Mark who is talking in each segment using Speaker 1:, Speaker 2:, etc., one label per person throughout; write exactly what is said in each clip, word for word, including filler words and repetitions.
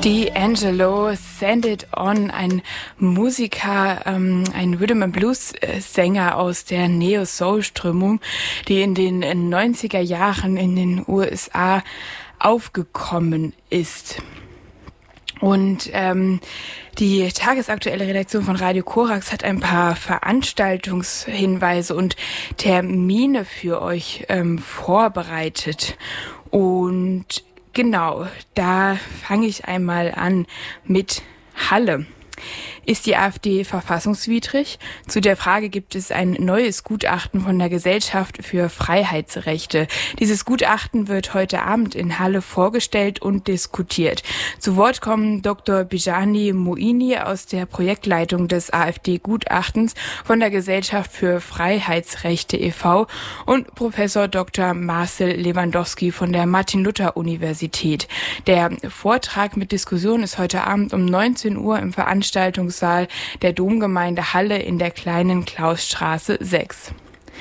Speaker 1: D'Angelo, Send It On, ein Musiker, ähm, ein Rhythm and Blues Sänger aus der Neo-Soul-Strömung, die in den neunziger Jahren in den U S A aufgekommen ist. Und ähm, die tagesaktuelle Redaktion von Radio Korax hat ein paar Veranstaltungshinweise und Termine für euch ähm, vorbereitet. Und genau, da fange ich einmal an mit Halle. Ist die AfD verfassungswidrig? Zu der Frage gibt es ein neues Gutachten von der Gesellschaft für Freiheitsrechte. Dieses Gutachten wird heute Abend in Halle vorgestellt und diskutiert. Zu Wort kommen Doktor Bijani Moini aus der Projektleitung des AfD-Gutachtens von der Gesellschaft für Freiheitsrechte e V und Professor Doktor Marcel Lewandowski von der Martin-Luther-Universität. Der Vortrag mit Diskussion ist heute Abend um neunzehn Uhr im Veranstaltungssaal der Domgemeinde Halle in der kleinen Klausstraße sechs.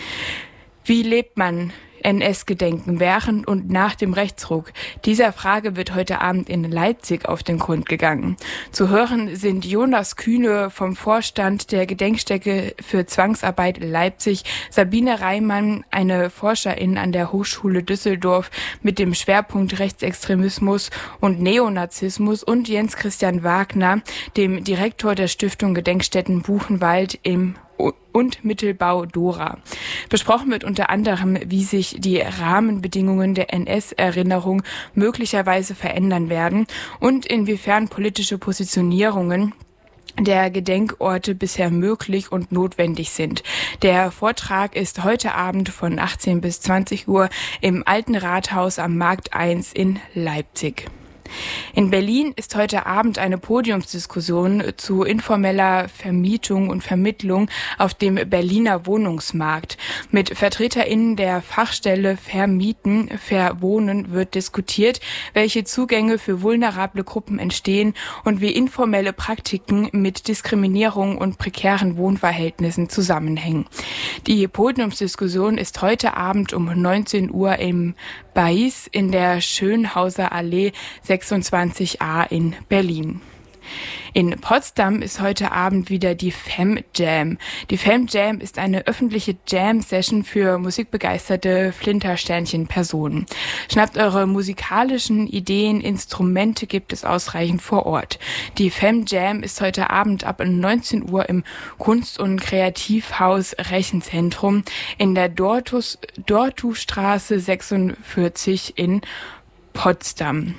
Speaker 1: Wie lebt man N S-Gedenken während und nach dem Rechtsruck? Dieser Frage wird heute Abend in Leipzig auf den Grund gegangen. Zu hören sind Jonas Kühne vom Vorstand der Gedenkstätte für Zwangsarbeit Leipzig, Sabine Reimann, eine Forscherin an der Hochschule Düsseldorf mit dem Schwerpunkt Rechtsextremismus und Neonazismus, und Jens Christian Wagner, dem Direktor der Stiftung Gedenkstätten Buchenwald im und Mittelbau Dora. Besprochen wird unter anderem, wie sich die Rahmenbedingungen der N S-Erinnerung möglicherweise verändern werden und inwiefern politische Positionierungen der Gedenkorte bisher möglich und notwendig sind. Der Vortrag ist heute Abend von achtzehn bis zwanzig Uhr im Alten Rathaus am Markt eins in Leipzig. In Berlin ist heute Abend eine Podiumsdiskussion zu informeller Vermietung und Vermittlung auf dem Berliner Wohnungsmarkt. Mit VertreterInnen der Fachstelle Vermieten, Verwohnen wird diskutiert, welche Zugänge für vulnerable Gruppen entstehen und wie informelle Praktiken mit Diskriminierung und prekären Wohnverhältnissen zusammenhängen. Die Podiumsdiskussion ist heute Abend um neunzehn Uhr im Bais in der Schönhauser Allee sechsundzwanzig a in Berlin. In Potsdam ist heute Abend wieder die Fem Jam. Die Fem Jam ist eine öffentliche Jam-Session für musikbegeisterte Flintersternchen-Personen. Schnappt eure musikalischen Ideen, Instrumente gibt es ausreichend vor Ort. Die Fem Jam ist heute Abend ab neunzehn Uhr im Kunst- und Kreativhaus Rechenzentrum in der Dortus, Dortustraße sechsundvierzig in Potsdam.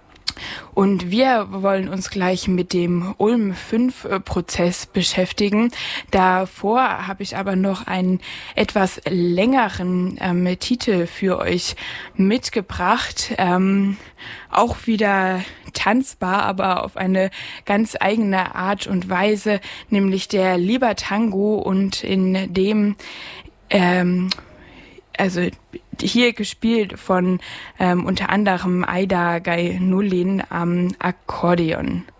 Speaker 1: Und wir wollen uns gleich mit dem Ulm fünf Prozess beschäftigen. Davor habe ich aber noch einen etwas längeren ähm, Titel für euch mitgebracht. Ähm, auch wieder tanzbar, aber auf eine ganz eigene Art und Weise, nämlich der Libertango, und in dem ähm, also hier gespielt von ähm, unter anderem Aida Gainullin am Akkordeon.